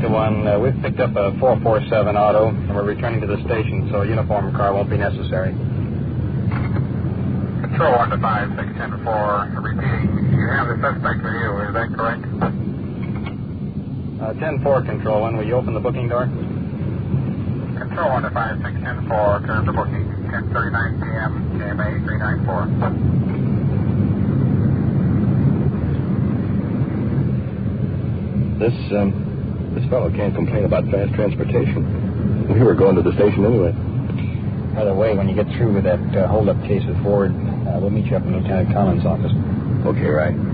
to 1. We've picked up a 447 auto, and we're returning to the station, so a uniform car won't be necessary. Control 1 to 5, 610-4. Repeating, you have the suspect with you, is that correct? 10-4, Control 1. Will you open the booking door? Control 1 to 5, 610-4. Turn to booking. 10:39 p.m. KMA 394. This fellow can't complain about fast transportation. We were going to the station anyway. By the way, when you get through with that hold-up case with Ford, we'll meet you up in Lieutenant Collins' office. Okay, right.